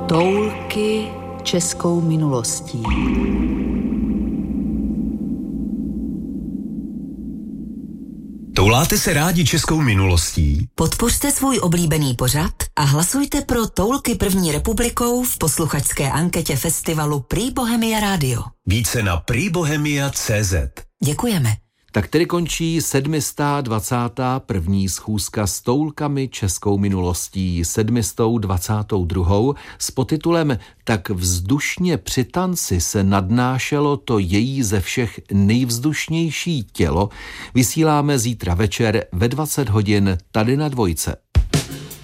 Toulky českou minulostí. Touláte se rádi českou minulostí? Podpořte svůj oblíbený pořad a hlasujte pro Toulky první republikou v posluchačské anketě festivalu Prý Bohemia Radio. Více na prýbohemia.cz. Děkujeme. Tak tedy končí 721. schůzka s toulkami českou minulostí, 722. s podtitulem Tak vzdušně při tanci se nadnášelo to její ze všech nejvzdušnější tělo. Vysíláme zítra večer ve 20 hodin tady na Dvojce.